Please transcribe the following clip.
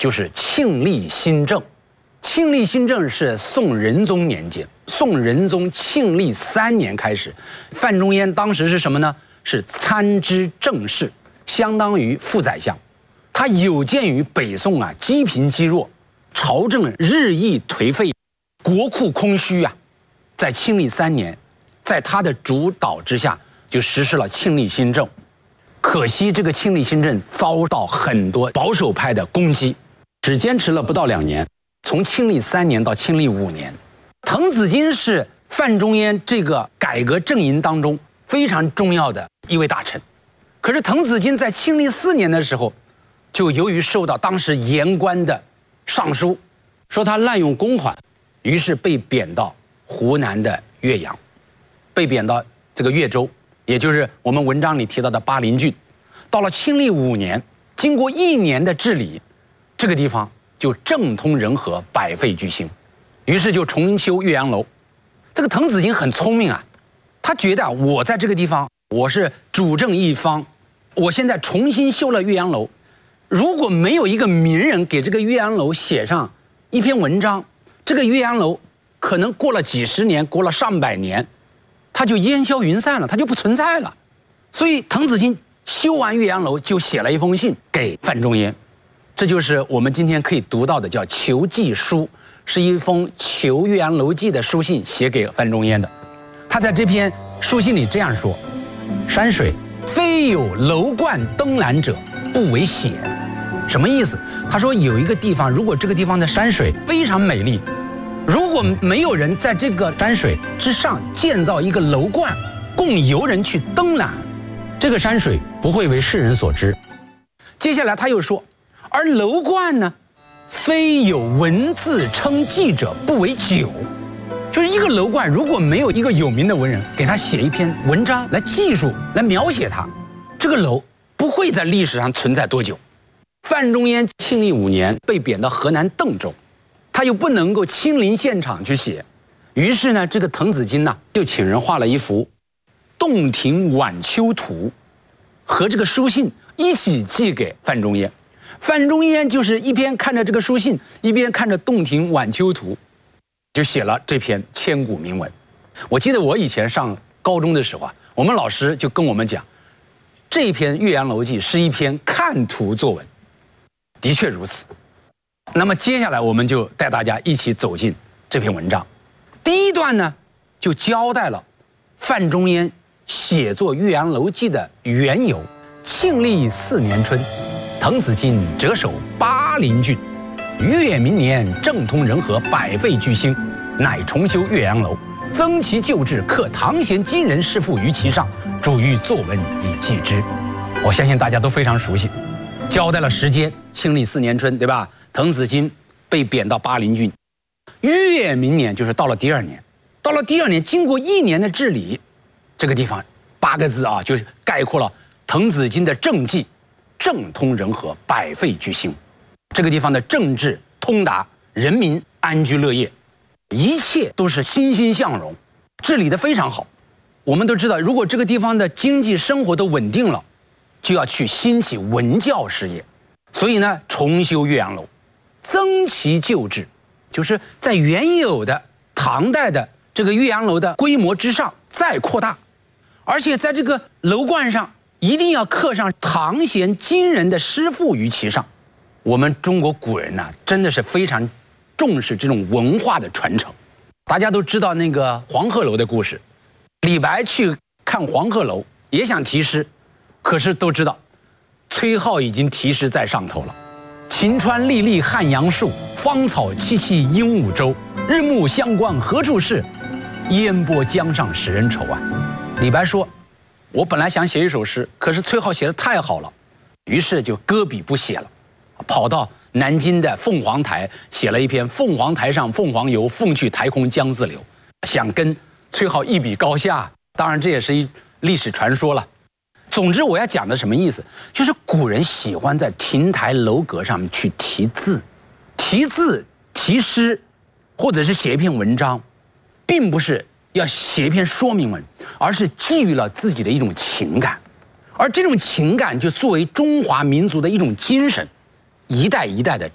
就是庆历新政。庆历新政是宋仁宗年间，宋仁宗庆历3年开始，范仲淹当时是什么呢？是参知政事，相当于副宰相。他有鉴于北宋积贫积弱，朝政日益颓废，国库空虚在庆历3年，在他的主导之下，就实施了庆历新政。可惜这个庆历新政遭到很多保守派的攻击，只坚持了不到2年。从庆历3年到庆历5年，滕子京是范仲淹这个改革阵营当中非常重要的一位大臣。可是滕子京在庆历4年的时候，就由于受到当时言官的上书，说他滥用公款，于是被贬到湖南的岳阳，被贬到这个岳州，也就是我们文章里提到的巴陵郡。到了庆历5年，经过1年的治理，这个地方就政通人和，百废俱兴，于是就重修岳阳楼。这个滕子京很聪明他觉得我在这个地方我是主政一方，我现在重新修了岳阳楼，如果没有一个名人给这个岳阳楼写上一篇文章，这个岳阳楼可能过了几十年，过了上百年，它就烟消云散了，它就不存在了。所以滕子京修完岳阳楼，就写了一封信给范仲淹。这就是我们今天可以读到的叫求记书，是一封求岳阳楼记的书信，写给范仲淹的。他在这篇书信里这样说：山水非有楼观登览者，不为险。什么意思？他说有一个地方，如果这个地方的山水非常美丽，如果没有人在这个山水之上建造一个楼观，供游人去登览，这个山水不会为世人所知。接下来他又说，而楼观呢，非有文字称记者，不为久。就是一个楼观，如果没有一个有名的文人给他写一篇文章来记述、来描写它，这个楼不会在历史上存在多久。范仲淹庆历5年被贬到河南邓州，他又不能够亲临现场去写，于是呢，这个滕子京就请人画了一幅《洞庭晚秋图》，和这个书信一起寄给范仲淹。范仲淹就是一边看着这个书信，一边看着《洞庭晚秋图》，就写了这篇千古名文。我记得我以前上高中的时候我们老师就跟我们讲，这篇《岳阳楼记》是一篇看图作文。的确如此。那么接下来我们就带大家一起走进这篇文章。第一段呢，就交代了范仲淹写作《岳阳楼记》的缘由。庆历4年春，滕子京谪守巴陵郡，越明年，政通人和，百废俱兴，乃重修岳阳楼，增其旧制，刻唐贤今人诗赋于其上，著于作文以记之。我相信大家都非常熟悉，交代了时间，庆历4年春，对吧？滕子京被贬到巴陵郡，越明年就是到了第2年，到了第2年，经过1年的治理，这个地方8个字就概括了滕子京的政绩：政通人和，百废俱兴。这个地方的政治通达，人民安居乐业，一切都是欣欣向荣，治理得非常好。我们都知道，如果这个地方的经济生活都稳定了，就要去兴起文教事业，所以呢，重修岳阳楼，增其旧制，就是在原有的唐代的这个岳阳楼的规模之上再扩大，而且在这个楼观上一定要刻上唐贤今人的诗赋于其上。我们中国古人真的是非常重视这种文化的传承。大家都知道那个黄鹤楼的故事，李白去看黄鹤楼也想题诗，可是都知道崔颢已经题诗在上头了。晴川历历汉阳树，芳草萋萋鹦鹉洲。日暮乡关何处是？烟波江上使人愁李白说，我本来想写一首诗，可是崔颢写得太好了，于是就搁笔不写了，跑到南京的凤凰台写了一篇《凤凰台上凤凰游，凤去台空江自流》，想跟崔颢一比高下。当然这也是一历史传说了。总之我要讲的什么意思，就是古人喜欢在亭台楼阁上面去题字，题诗，或者是写一篇文章，并不是要写一篇说明文，而是寄予了自己的一种情感，而这种情感就作为中华民族的一种精神，一代一代的